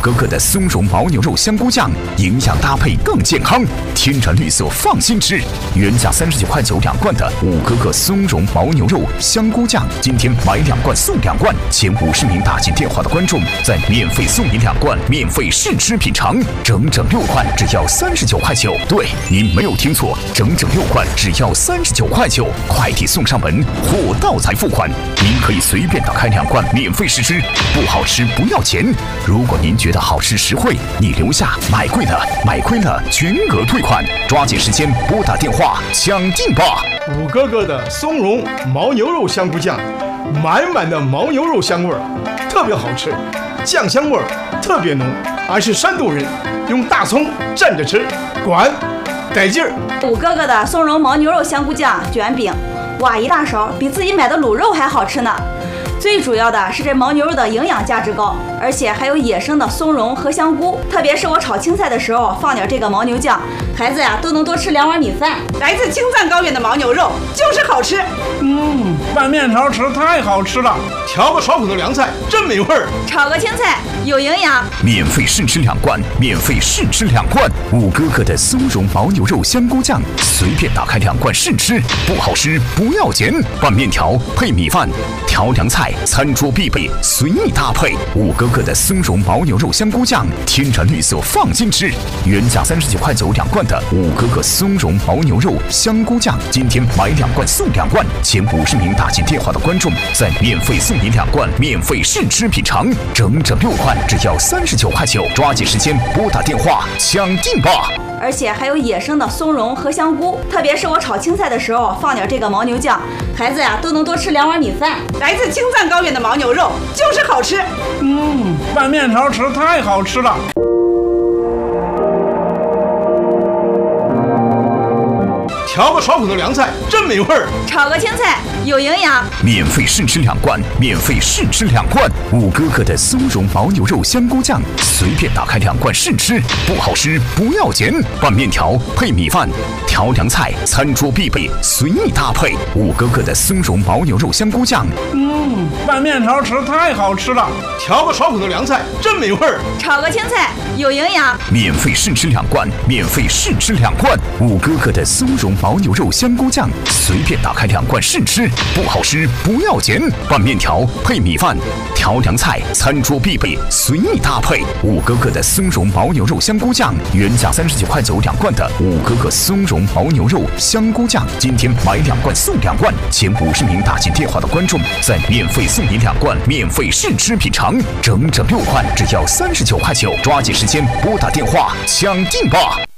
个克的松茸牦牛肉香菇酱，营养搭配更健康，天然绿色，放心吃。原价39.9块2罐的5个克松茸牦牛肉香菇酱，今天买2罐送2罐，前50名打进电话的观众再免费送你2罐，免费试吃品尝，整整6罐，只要39.9块。对，您没有听错，整整6罐，只要39.9块，快递送上门，货到才付款。您可以随便打开2罐免费试吃，不好吃不要钱。如果您觉得好吃实惠，你留下，买贵了买亏了全额退款。抓紧时间拨打电话抢订吧 ！5个克的松茸牦牛肉香菇酱，满满的牦牛肉香味儿，特别好吃，酱香味儿特别浓。俺是山东人，用大葱蘸着吃，管得劲儿。 5个克的松茸牦牛肉香菇酱卷饼，哇，一大勺，比自己买的卤肉还好吃呢。最主要的是这牦牛肉的营养价值高，而且还有野生的松茸和香菇，特别是我炒青菜的时候放点这个牦牛酱，孩子呀都能多吃2碗米饭。 来自青藏高原的牦牛肉就是好吃， 拌面条吃太好吃了， 调个爽口的凉菜真没味儿， 炒个青菜有营养。 免费试吃2罐，免费试吃2罐，5个克的松茸牦牛肉香菇酱，随便打开2罐试吃，不好吃不要钱。拌面条配米饭，调凉菜餐桌必备，随意搭配。5个克的松茸牦牛肉香菇酱，天然绿色，放心吃。原价39.9块2罐的5个克松茸牦牛肉香菇酱，今天买2罐送2罐，前50名打进电话的观众再免费送你2罐，免费试吃品尝，整整6罐，只要39.9块。抓紧时间拨打电话抢订吧！ 而且还有野生的松茸和香菇，特别是我炒青菜的时候放点这个牦牛酱，孩子呀都能多吃2碗米饭。 来自青藏高原的牦牛肉就是好吃， 拌面条吃太好吃了。 调个爽口的凉菜真没味儿， 炒个青菜有营养。 免费试吃2罐，免费试吃2罐5个克的松茸牦牛肉香菇酱，随便打开2罐试吃，不好吃不要钱。拌面条配米饭，调凉菜餐桌必备，随意搭配。5个克的松茸牦牛肉香菇酱， 拌面条吃太好吃了， 调个爽口的凉菜真没味儿， 炒个青菜有营养。 免费试吃2罐，免费试吃2罐5个克的松茸牦牛肉香菇酱，随便打开2罐试吃，不好吃不要钱。拌面条配米饭，调凉菜餐桌必备，随意搭配。5个克的松茸牦牛肉香菇酱，原价39.9块2罐的5个克松茸牦牛肉香菇酱，今天买2罐送2罐，前50名打进电话的观众再免费送你2罐，免费试吃品尝，整整6罐，只要39.9块。抓紧时间拨打电话抢订吧！